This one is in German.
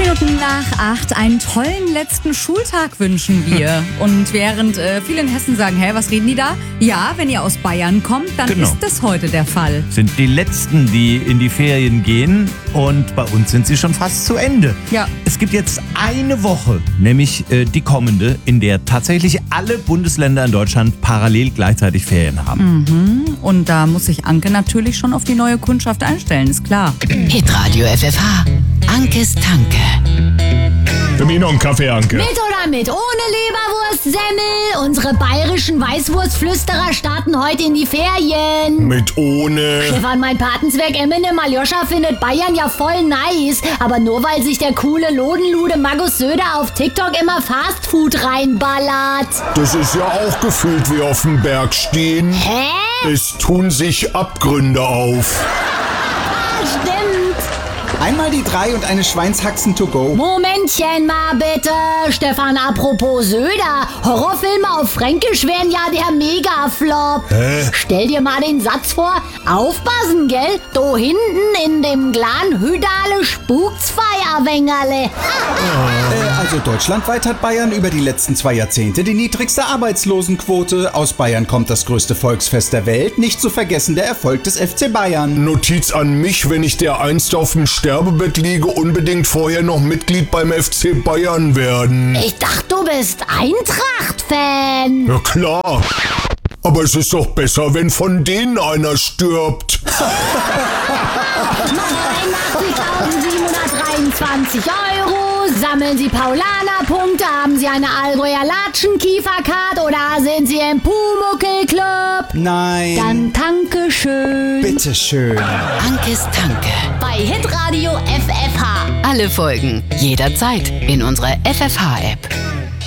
Minuten nach 8. Einen tollen letzten Schultag wünschen wir. Und während viele in Hessen sagen, hä, was reden die da? Ja, wenn ihr aus Bayern kommt, dann ist das heute der Fall. Sind die Letzten, die in die Ferien gehen, und bei uns sind sie schon fast zu Ende. Ja. Es gibt jetzt eine Woche, nämlich die kommende, in der tatsächlich alle Bundesländer in Deutschland parallel gleichzeitig Ferien haben. Und da muss sich Anke natürlich schon auf die neue Kundschaft einstellen, ist klar. Hitradio FFH. Ankes Tanke. Für mich noch einen Kaffee, Anke. Mit oder mit ohne Leberwurstsemmel? Unsere bayerischen Weißwurstflüsterer starten heute in die Ferien. Mit ohne. Stefan, mein Patenzwerg Eminem Aljoscha findet Bayern ja voll nice. Aber nur weil sich der coole Lodenlude Markus Söder auf TikTok immer Fastfood reinballert. Das ist ja auch gefühlt wie auf dem Berg stehen. Hä? Es tun sich Abgründe auf. Stimmt. Einmal die 3 und eine Schweinshaxen to go. Momentchen mal bitte. Stefan, apropos Söder. Horrorfilme auf Fränkisch wären ja der Mega-Flop. Stell dir mal den Satz vor. Aufpassen, gell? Da hinten in dem kleinen Hüdale spukt's Feierwängerle. Also deutschlandweit hat Bayern über die letzten 2 Jahrzehnte die niedrigste Arbeitslosenquote. Aus Bayern kommt das größte Volksfest der Welt. Nicht zu vergessen der Erfolg des FC Bayern. Notiz an mich, wenn ich dereinst auf dem Sterbebett liege, unbedingt vorher noch Mitglied beim FC Bayern werden. Ich dachte, du bist Eintracht-Fan. Ja klar. Aber es ist doch besser, wenn von denen einer stirbt. 83.723 €. Sammeln Sie Paulaner-Punkte? Haben Sie eine Allgäuer Latschenkiefercard oder sind Sie im Pumuckl-Club? Nein. Dann danke schön. Bitteschön. Ankes Tanke. Bei Hitradio FFH. Alle Folgen jederzeit in unserer FFH-App.